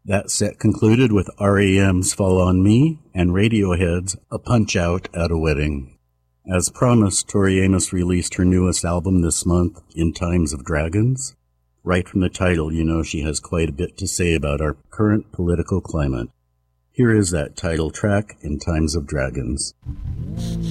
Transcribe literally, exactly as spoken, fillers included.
That set concluded with R E M's Fall on Me and Radiohead's A Punch-Out at a Wedding. As promised, Tori Amos released her newest album this month, In Times of Dragons. Right from the title, you know she has quite a bit to say about our current political climate. Here is that title track, In Times of Dragons.